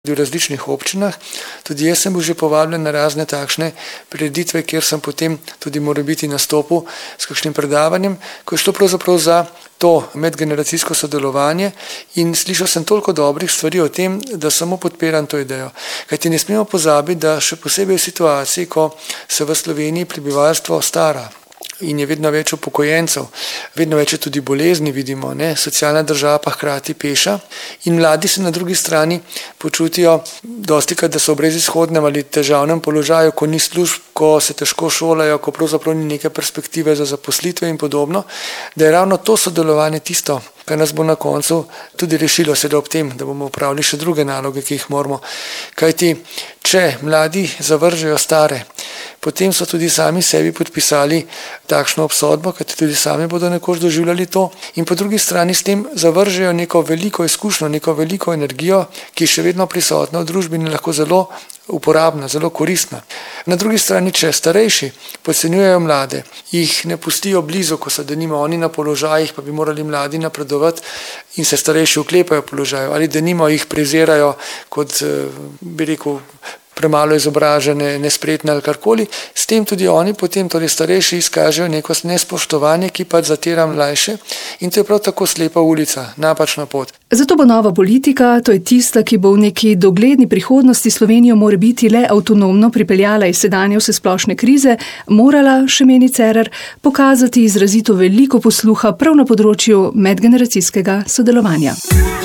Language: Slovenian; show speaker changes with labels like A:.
A: v različnih občinah. Tudi jaz sem bil že povabljen na razne takšne prireditve, kjer sem potem tudi morebiti nastopil s kakšnim predavanjem, ko je šlo pravzaprav za to medgeneracijsko sodelovanje in slišal sem toliko dobrih stvari o tem, da samo podpiram to idejo. Kajti ne smemo pozabiti, da še posebej v situaciji, ko se v Sloveniji prebivalstvo stara in je vedno več upokojencev, vedno več je tudi bolezni, vidimo, socialna država pa hkrati peša in mladi se na drugi strani počutijo dostikrat, da so v brezizhodnem ali težavnem položaju, ko ni služb, ko se težko šolajo, ko pravzaprav ni neke perspektive za zaposlitve in podobno, da je ravno to sodelovanje tisto, kar nas bo na koncu tudi rešilo, seveda ob tem, da bomo opravili še druge naloge, ki jih moramo. Kajti, če mladi zavržejo stare, potem so tudi sami sebi podpisali takšno obsodbo, kajti tudi sami bodo nekoč doživljali to in po drugi strani s tem zavržejo neko veliko izkušnjo, neko veliko energijo, ki je še vedno prisotna v družbi in lahko zelo uporabna, zelo koristna. Na drugi strani, če starejši podcenjujejo mlade, jih ne pustijo blizu, ko so denimo oni na položajih, pa bi morali mladi napredovati in se starejši uklepajo položajev ali denimo jih prezirajo kot, bi rekel, premalo izobražene, nespretne ali karkoli, s tem tudi oni potem, torej starejši, izkažejo neko nespoštovanje, ki pa zatira mlajše in to je prav tako slepa ulica, napačna pot.
B: Zato bo nova politika, to je tista, ki bo v neki dogledni prihodnosti Slovenijo morebiti le avtonomno pripeljala iz sedanje vsesplošne krize, morala, še meni Cerar, pokazati izrazito veliko posluha prav na področju medgeneracijskega sodelovanja.